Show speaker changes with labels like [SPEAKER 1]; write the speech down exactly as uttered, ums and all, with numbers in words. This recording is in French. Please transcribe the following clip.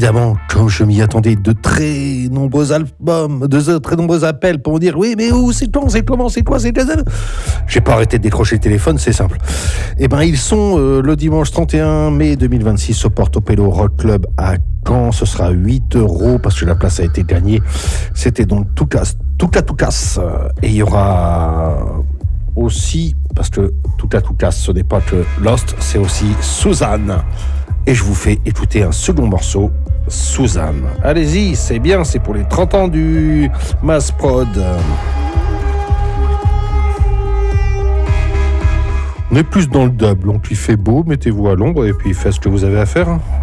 [SPEAKER 1] évidemment, comme je m'y attendais, de très nombreux albums, de très nombreux appels pour me dire oui, mais où, c'est quand, c'est comment, c'est quoi, c'est quoi. J'ai pas arrêté de décrocher le téléphone, c'est simple. Eh ben, ils sont euh, le dimanche trente et un mai deux mille vingt-six au Portobello Rock Club à Caen. Ce sera huit euros parce que la place a été gagnée. C'était donc Toukas, Touka Toukas. Et il y aura aussi, parce que Touka Toukas, ce n'est pas que Lost, c'est aussi Suzanne. Et je vous fais écouter un second morceau, Suzanne. Allez-y, c'est bien, c'est pour les trente ans du Mass Prod. On est plus dans le dub, donc il fait beau, mettez-vous à l'ombre et puis faites ce que vous avez à faire.